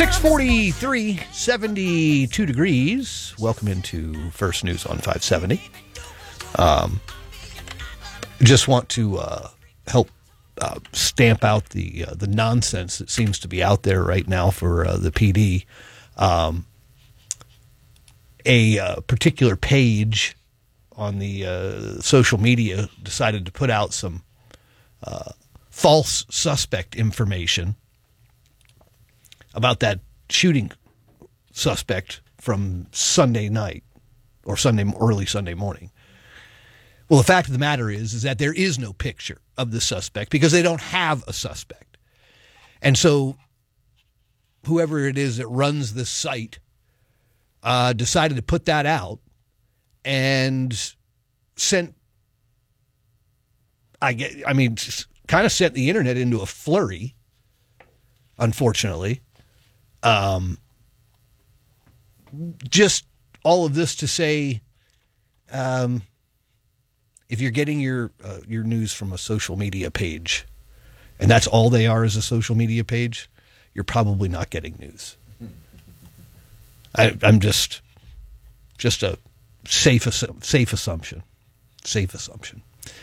6:43, 72 degrees. Welcome into First News on 570. Just want to help stamp out the nonsense that seems to be out there right now for the PD. A particular page on the social media decided to put out some false suspect information about that shooting suspect from Sunday night or early Sunday morning. Well, the fact of the matter is that there is no picture of the suspect because they don't have a suspect. And so whoever it is that runs this site decided to put that out and kind of sent the internet into a flurry, unfortunately. Just all of this to say, if you're getting your news from a social media page, and that's all they are is a social media page, you're probably not getting news. I'm just a safe assumption. Safe assumption.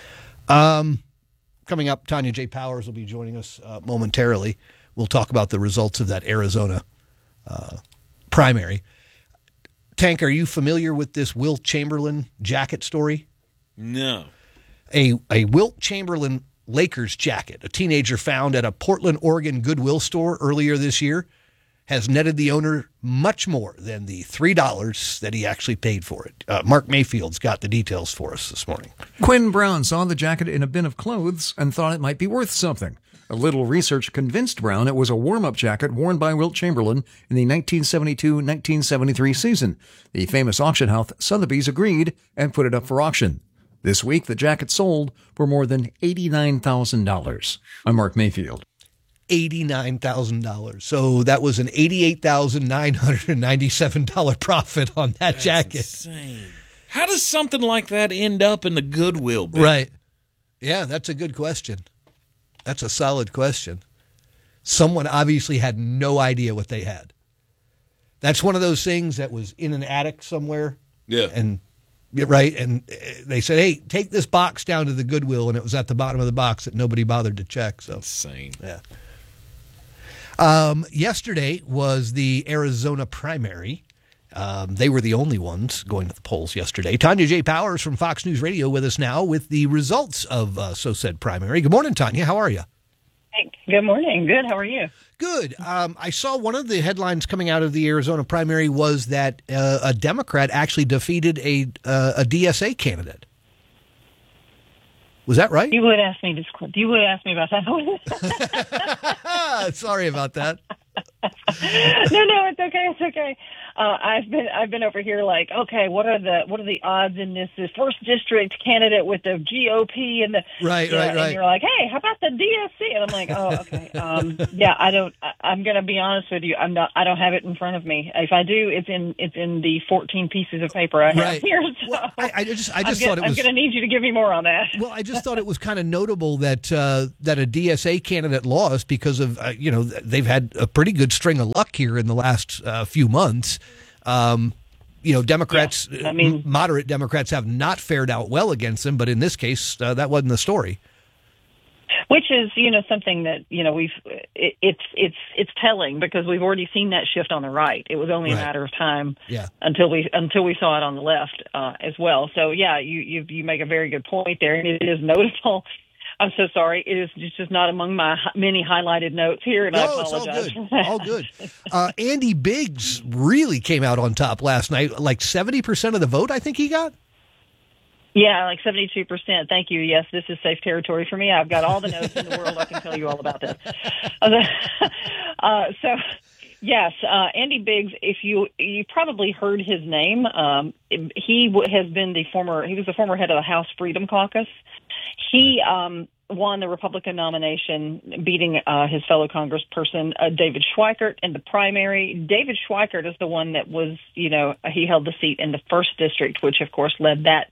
Coming up, Tanya J. Powers will be joining us momentarily. We'll talk about the results of that Arizona primary. Tank, are you familiar with this Wilt Chamberlain jacket story? No. A Wilt Chamberlain Lakers jacket, a teenager found at a Portland, Oregon Goodwill store earlier this year, has netted the owner much more than the $3 that he actually paid for it. Mark Mayfield's got the details for us this morning. Quinn Brown saw the jacket in a bin of clothes and thought it might be worth something. A little research convinced Brown it was a warm-up jacket worn by Wilt Chamberlain in the 1972-1973 season. The famous auction house Sotheby's agreed and put it up for auction. This week, the jacket sold for more than $89,000. I'm Mark Mayfield. $89,000. So that was an $88,997 profit on that That's jacket. Insane. How does something like that end up in the Goodwill bin? Right. Yeah, that's a good question. That's a solid question. Someone obviously had no idea what they had. That's one of those things that was in an attic somewhere. Yeah. And right. And they said, hey, take this box down to the Goodwill. And it was at the bottom of the box that nobody bothered to check. So insane. Yeah. Yesterday was the Arizona primary. They were the only ones going to the polls yesterday. Tanya J. Powers from Fox News Radio with us now with the results of So Said primary. Good morning, Tanya. How are you? Hey, good morning. Good. How are you? Good. I saw one of the headlines coming out of the Arizona primary was that a Democrat actually defeated a DSA candidate. Was that right? You would ask me about that. Sorry about that. No, it's okay. It's okay. I've been over here like, okay, what are the odds in this first district candidate with the GOP and the right. And you're like, hey, how about the DSC? And I'm like, oh, okay. I'm going to be honest with you. I don't have it in front of me. If I do, it's in the 14 pieces of paper I have here. So well, I just thought it was. I'm going to need you to give me more on that. Well, I just thought it was kind of notable that a DSA candidate lost because of they've had a pretty good string of luck here in the last few months. Democrats, moderate Democrats have not fared out well against them, but in this case, that wasn't the story. Which is, something that, it's telling because we've already seen that shift on the right. It was only a matter of time until we saw it on the left as well. So, yeah, you make a very good point there, and it is notable. I'm so sorry. It is just not among my many highlighted notes here, and I apologize. It's all good. Andy Biggs really came out on top last night, like 70% of the vote, I think he got. Yeah, like 72%. Thank you. Yes, this is safe territory for me. I've got all the notes in the world. I can tell you all about this. Yes, Andy Biggs, if you probably heard his name, he was the former head of the House Freedom Caucus. He won the Republican nomination, beating his fellow congressperson, David Schweikert, in the primary. David Schweikert is the one that was, he held the seat in the 1st District, which, of course, left that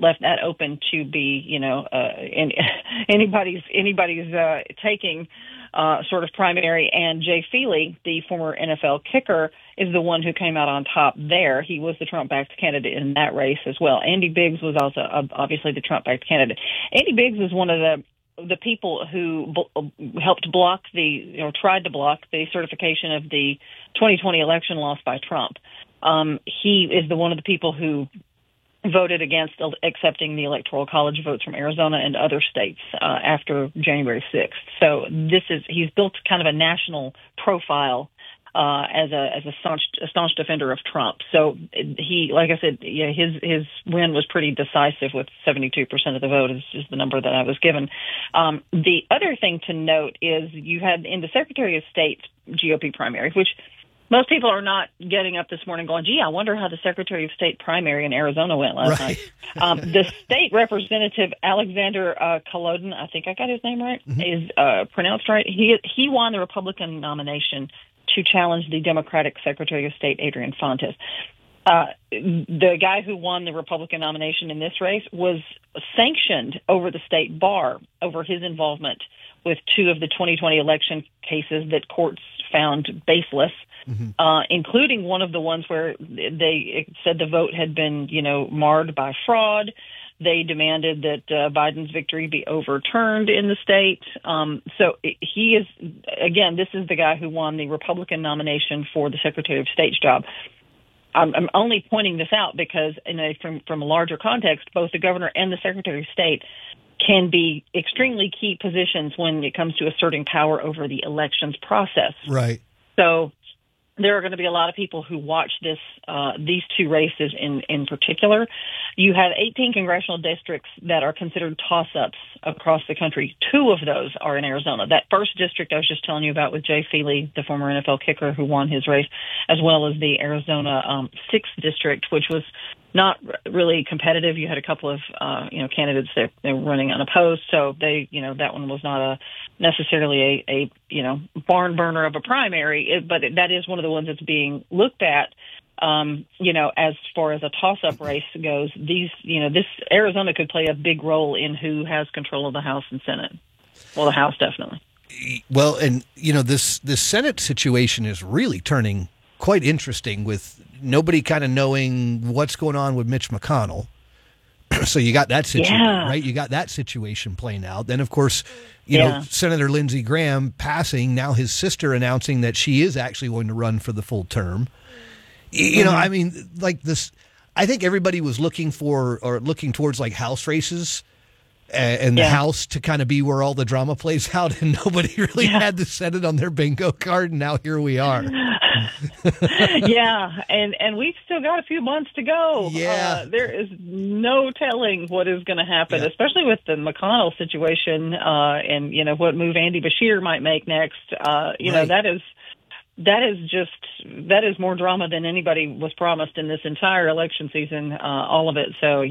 open to be, anybody's taking. sort of primary, and Jay Feely, the former NFL kicker, is the one who came out on top there. He was the Trump-backed candidate in that race as well. Andy Biggs was also obviously the Trump-backed candidate. Andy Biggs is one of the people who helped block tried to block the certification of the 2020 election loss by Trump. He is one of the people who voted against accepting the Electoral College votes from Arizona and other states after January 6th. So he's built kind of a national profile as a staunch defender of Trump. So he, like I said, his win was pretty decisive with 72% of the vote is the number that I was given. The other thing to note is you had in the Secretary of State's GOP primary, which most people are not getting up this morning going, gee, I wonder how the Secretary of State primary in Arizona went last night. The state representative, Alexander Kolodin, I think I got his name right, is pronounced right. He won the Republican nomination to challenge the Democratic Secretary of State, Adrian Fontes. The guy who won the Republican nomination in this race was sanctioned over the state bar over his involvement with two of the 2020 election cases that courts found baseless. Including one of the ones where they said the vote had been, marred by fraud. They demanded that Biden's victory be overturned in the state. So he is, again, this is the guy who won the Republican nomination for the Secretary of State's job. I'm only pointing this out because, from a larger context, both the governor and the Secretary of State can be extremely key positions when it comes to asserting power over the elections process. Right. So there are going to be a lot of people who watch these two races in particular. You have 18 congressional districts that are considered toss-ups across the country. 2 of those are in Arizona. That first district I was just telling you about with Jay Feely, the former NFL kicker who won his race, as well as the Arizona 6th district, which was not really competitive. You had a couple of candidates that they were running unopposed, so that one was not necessarily a barn burner of a primary, but that is one of the ones that's being looked at. As far as a toss-up race goes, this Arizona could play a big role in who has control of the House and Senate. Well, the House definitely. Well, and this Senate situation is really turning quite interesting with nobody kind of knowing what's going on with Mitch McConnell. So you got that situation, right? You got that situation playing out. Then, of course, Senator Lindsey Graham passing, now his sister announcing that she is actually going to run for the full term. I mean, like this, I think everybody was looking towards like House races and the House to kind of be where all the drama plays out, and nobody really had the Senate on their bingo card, and now here we are. And we've still got a few months to go. There is no telling what is going to happen, especially with the McConnell situation, and what move Andy Beshear might make next. That is more drama than anybody was promised in this entire election season, all of it. So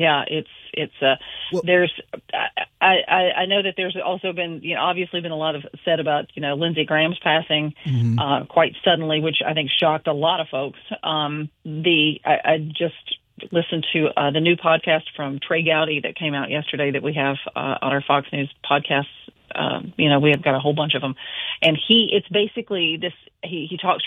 I know that there's also been, obviously been a lot of said about, Lindsey Graham's passing quite suddenly, which I think shocked a lot of folks. I just listened to the new podcast from Trey Gowdy that came out yesterday that we have on our Fox News podcasts. We have got a whole bunch of them, and it's basically this. He talks